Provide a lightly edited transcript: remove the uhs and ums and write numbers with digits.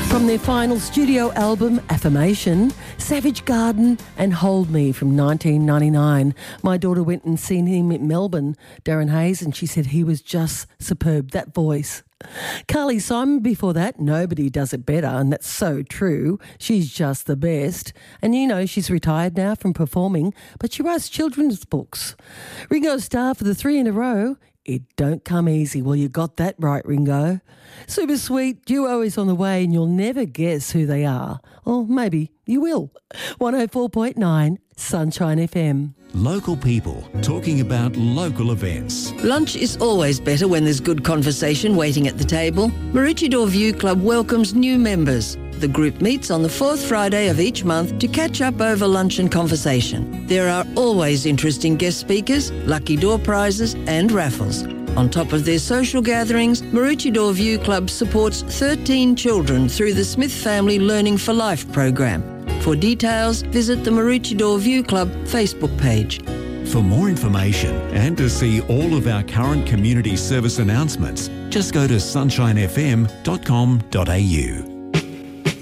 From their final studio album, Affirmation, Savage Garden and Hold Me from 1999. My daughter went and seen him in Melbourne, Darren Hayes, and she said he was just superb, that voice. Carly Simon before that, Nobody Does It Better, and that's so true. She's just the best. And you know, she's retired now from performing, but she writes children's books. Ringo Starr for the 3 in a row. It don't come easy. Well, you got that right, Ringo. Super sweet duo is on the way and you'll never guess who they are. Or maybe you will. 104.9 Sunshine FM. Local people talking about local events. Lunch is always better when there's good conversation waiting at the table. Maroochydore View Club welcomes new members. The group meets on the 4th Friday of each month to catch up over lunch and conversation. There are always interesting guest speakers, lucky door prizes and raffles. On top of their social gatherings, Maroochydore View Club supports 13 children through the Smith Family Learning for Life program. For details, visit the Maroochydore View Club Facebook page. For more information and to see all of our current community service announcements, just go to sunshinefm.com.au.